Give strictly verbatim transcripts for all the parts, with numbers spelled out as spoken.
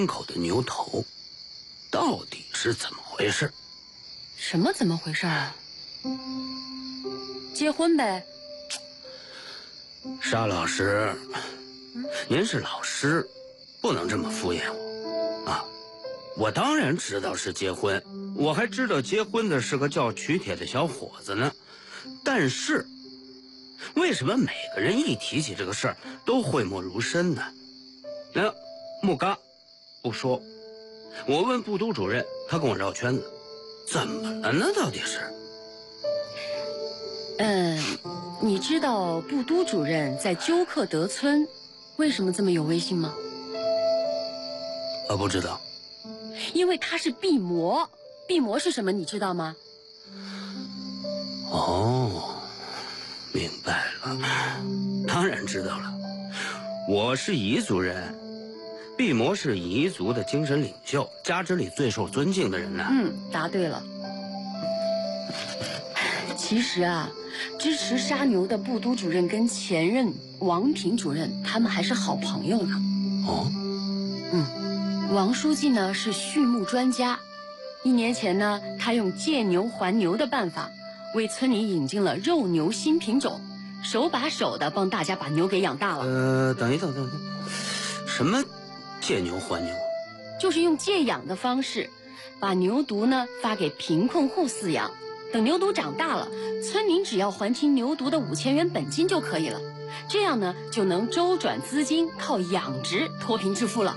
口的牛头，到底是怎么回事？ 什么怎么回事啊？结婚呗。 沙老师，您是老师，不能这么敷衍我啊！我当然知道是结婚，我还知道结婚的是个叫曲铁的小伙子呢。但是，为什么每个人一提起这个事儿都讳莫如深呢？那木嘎不说，我问部督主任，他跟我绕圈子，怎么了呢？到底是？ 嗯，你知道部督主任在鸠克德村为什么这么有威信吗？ 我不知道。 因为他是毕摩。毕摩是什么你知道吗？ 哦，明白了，当然知道了。我是彝族人，毕摩是彝族的精神领袖，家之里最受尊敬的人呢。 嗯，答对了。其实啊，支持杀牛的部督主任跟前任王平主任，他们还是好朋友呢。 哦， 嗯，王书记呢是畜牧专家，一年前呢，他用借牛还牛的办法，为村里引进了肉牛新品种，手把手的帮大家把牛给养大了。 呃，等一等，等一等，什么借牛还牛？ 就是用借养的方式，把牛犊呢发给贫困户饲养。等牛犊长大了，村民只要还清牛犊的五千元本金就可以了，这样呢就能周转资金，靠养殖脱贫致富了。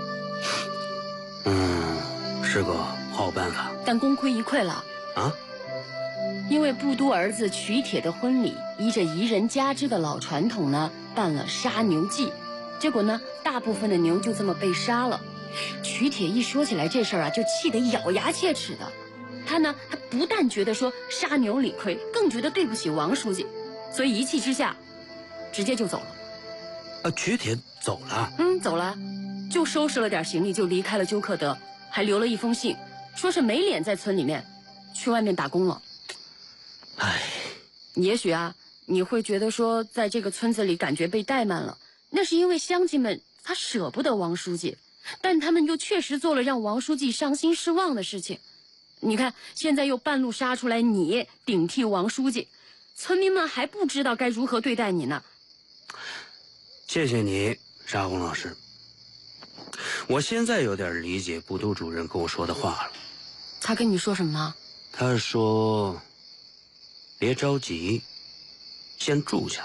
嗯，是个好办法， 但功亏一篑了啊！ 因为部督儿子曲铁的婚礼，依着彝人家之的老传统呢，办了杀牛祭，结果呢，大部分的牛就这么被杀了。曲铁一说起来这事儿啊，就气得咬牙切齿的。他呢，他不但觉得说杀牛理亏，更觉得对不起王书记，所以一气之下，直接就走了。 啊，曲铁走了？ 嗯，走了，就收拾了点行李就离开了鸠克德，还留了一封信，说是没脸在村里面，去外面打工了。 唉， 也许啊，你会觉得说在这个村子里感觉被怠慢了，那是因为乡亲们他舍不得王书记，但他们又确实做了让王书记伤心失望的事情。你看，现在又半路杀出来你顶替王书记，村民们还不知道该如何对待你呢。 谢谢你，沙红老师。我现在有点理解部督主任跟我说的话了。 他跟你说什么？ 他说别着急，先住下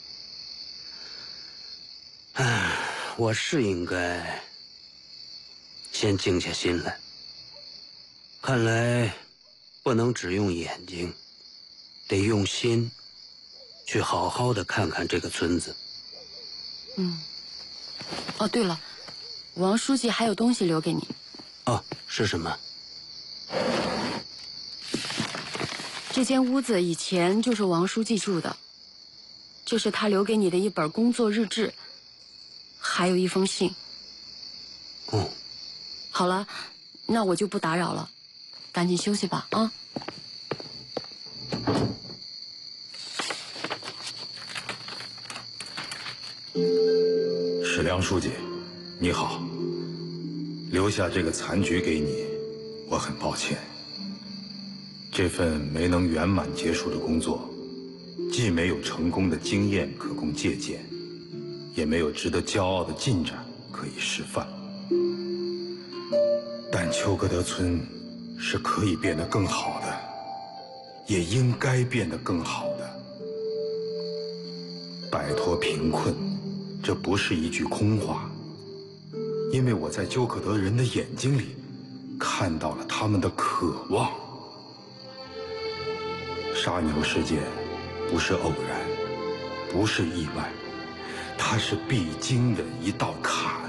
来。唉，我是应该先静下心来。看来不能只用眼睛，得用心去好好的看看这个村子。 嗯。哦，对了，王书记还有东西留给你。 哦，是什么？ 这间屋子以前就是王书记住的，这是他留给你的一本工作日志，还有一封信。 哦， 好了，那我就不打扰了，赶紧休息吧啊！ 史良书记，你好。留下这个残局给你，我很抱歉。这份没能圆满结束的工作，既没有成功的经验可供借鉴，也没有值得骄傲的进展可以示范。但丘克德村是可以变得更好的，也应该变得更好的。摆脱贫困，这不是一句空话，因为我在丘克德人的眼睛里看到了他们的渴望。杀牛事件不是偶然，不是意外，它是必经的一道坎。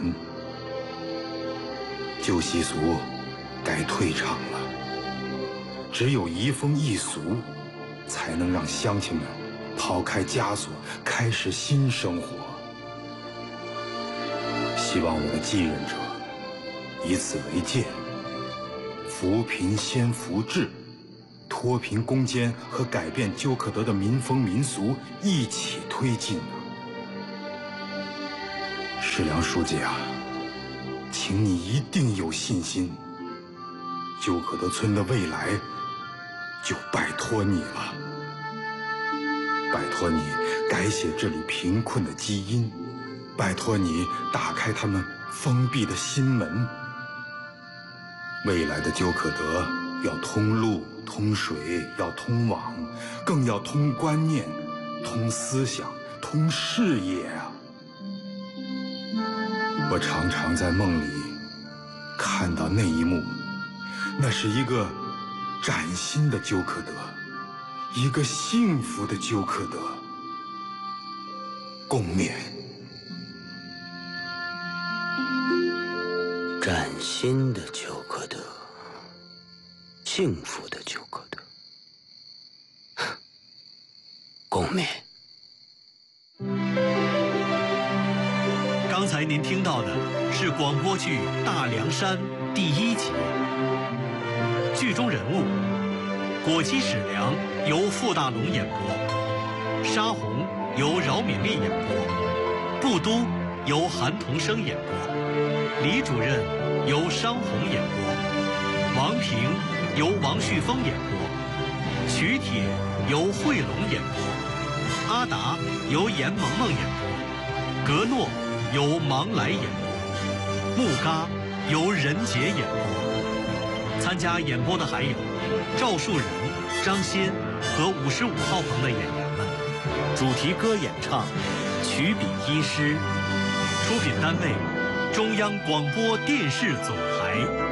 旧习俗该退场了，只有移风易俗，才能让乡亲们抛开枷锁，开始新生活。希望我的继任者以此为鉴，扶贫先扶志，脱贫攻坚和改变丘克德的民风民俗一起推进啊！史良书记啊， 请你一定有信心。鸠可德村的未来就拜托你了，拜托你改写这里贫困的基因，拜托你打开他们封闭的心门。未来的鸠可德要通路、通水，要通网，更要通观念、通思想、通事业啊！我常常在梦里看到那一幕，那是一个崭新的鸠可德，一个幸福的鸠可德。共勉。 崭新的鸠可德，幸福的鸠可德，共勉。 刚才您听到的是广播剧《大凉山》第一集，剧中人物：果姬史良由傅大龙演播，沙红由饶敏丽演播，布都由韩童生演播，李主任由商红演播，王平由王旭峰演播，曲铁由慧龙演播，阿达由严萌萌演播，格诺由芒来演播，木嘎由任杰演播。参加演播的还有赵树人、张欣和五十五号棚的演员们。主题歌演唱，曲笔医师。出品单位：中央广播电视总台。